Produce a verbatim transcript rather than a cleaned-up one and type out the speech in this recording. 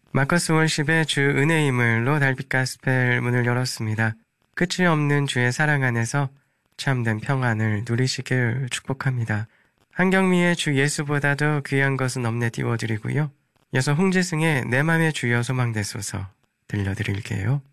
마커스 월십의 주 은혜의 물로 달빛 가스펠 문을 열었습니다. 끝이 없는 주의 사랑 안에서 참된 평안을 누리시길 축복합니다. 한경미의 주 예수보다도 귀한 것은 없네 띄워드리고요. 이어서 홍지승의 내 맘의 주여 소망되소서 들려드릴게요.